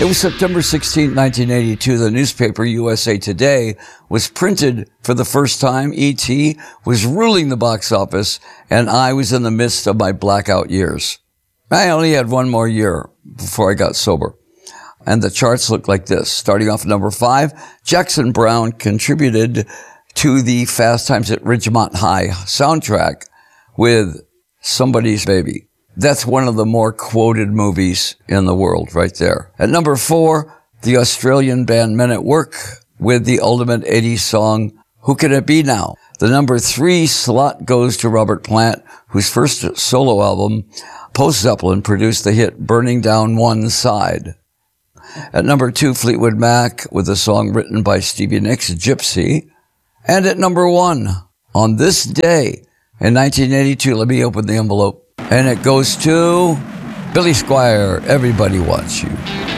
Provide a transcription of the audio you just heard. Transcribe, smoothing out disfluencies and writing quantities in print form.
It was September 16, 1982. The newspaper USA Today was printed for the first time. E.T. was ruling the box office, and I was in the midst of my blackout years. I only had one more year before I got sober. And the charts look like this. Starting off at number 5, Jackson Browne contributed to the Fast Times at Ridgemont High soundtrack with Somebody's Baby. That's one of the more quoted movies in the world right there. At number 4, the Australian band Men at Work with the ultimate 80s song, Who Can It Be Now? The number 3 slot goes to Robert Plant, whose first solo album, Post Zeppelin, produced the hit Burning Down One Side. At number 2, Fleetwood Mac with a song written by Stevie Nicks, Gypsy. And at number 1, on this day in 1982, let me open the envelope. And it goes to Billy Squier, Everybody Wants You.